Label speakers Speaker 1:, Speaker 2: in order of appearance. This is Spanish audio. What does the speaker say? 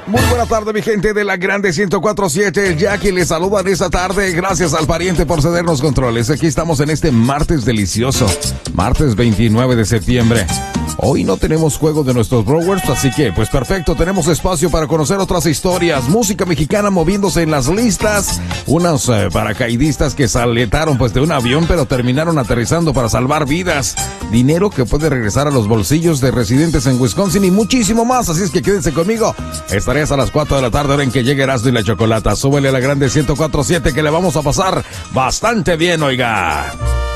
Speaker 1: Muy buena tarde, mi gente de la Grande 104.7. Jackie les saluda en esta tarde. Gracias al pariente por cedernos controles. Aquí estamos en este martes delicioso. Martes 29 de septiembre. Hoy no tenemos juego de nuestros Brewers, así que, pues perfecto, tenemos espacio para conocer otras historias. Música mexicana moviéndose en las listas. Unos paracaidistas que saltaron pues de un avión, pero terminaron aterrizando para salvar vidas. Dinero que puede regresar a los bolsillos de residentes en Wisconsin y muchísimo más. Así es que quédense conmigo. Estaré hasta las 4 de la tarde, hora en que llegue Erasmo y la Chocolata. Súbele a la Grande 104.7 que le vamos a pasar bastante bien, oiga.